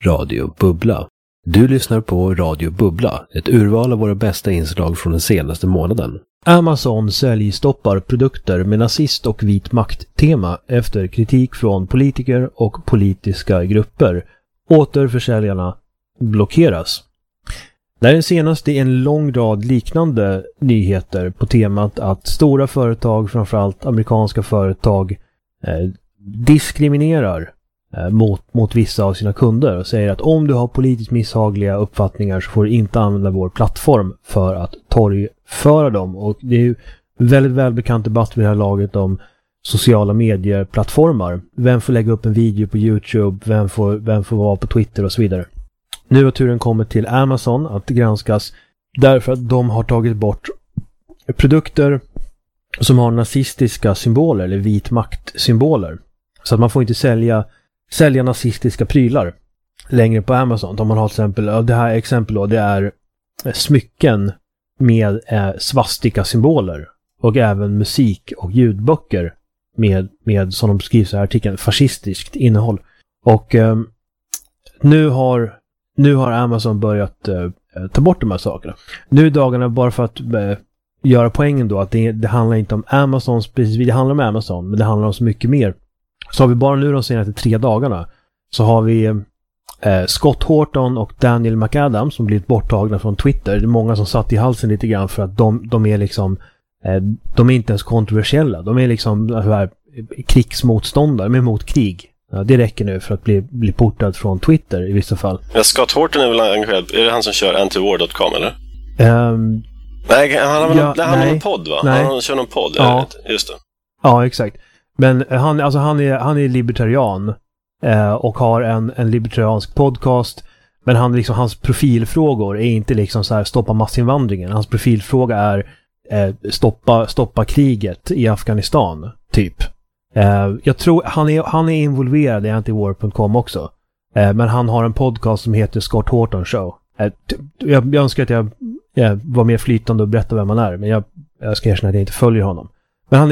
Radio Bubbla. Du lyssnar på Radio Bubbla, ett urval av våra bästa inslag från den senaste månaden. Amazon säljstoppar produkter med nazist- och vit makt-tema efter kritik från politiker och politiska grupper. Återförsäljarna blockeras. Det är den senaste i en lång rad liknande nyheter på temat att stora företag, framförallt amerikanska företag, diskriminerar mot vissa av sina kunder och säger att om du har politiskt misshagliga uppfattningar så får du inte använda vår plattform för att torgföra dem. Och det är ju väldigt välbekant debatt vid det här laget om sociala medieplattformar. Vem får lägga upp en video på YouTube? Vem får vara på Twitter och så vidare. Nu har turen kommit till Amazon att granskas därför att de har tagit bort produkter som har nazistiska symboler eller vit makt-symboler. Så att man får inte sälja nazistiska prylar längre på Amazon. Om man har till exempel, det här exempel då, det är smycken med svastika-symboler och även musik och ljudböcker med som de skriver så här artikeln, fascistiskt innehåll. Och nu har Amazon börjat ta bort de här sakerna. Nu i dagarna, bara för att göra poängen då, att det handlar inte om Amazon specifikt, det handlar om Amazon, men det handlar om så mycket mer. Så har vi bara nu de senaste 3 dagarna så har vi Scott Horton och Daniel McAdams som blivit borttagna från Twitter. Det är många som satt i halsen lite grann för att de är liksom de är inte ens kontroversiella. De är liksom krigsmotståndare, de är mot krig. Ja, det räcker nu för att bli portad från Twitter i vissa fall. Ja, Scott Horton är väl engagerad. Är det han som kör antiwar.com eller? Nej, han har någon podd va? Nej. Han kör någon podd, ja. Just det. Ja, exakt. Men han är libertarian och har en libertariansk podcast, men hans profilfrågor är inte liksom så här stoppa massinvandringen. Hans profilfråga är stoppa kriget i Afghanistan typ. Jag tror han är involverad i antiwar.com också. Men han har en podcast som heter Scott Horton Show. Jag önskar att jag var mer flytande och berätta vem han är, men jag ska erkänna att jag inte följer honom.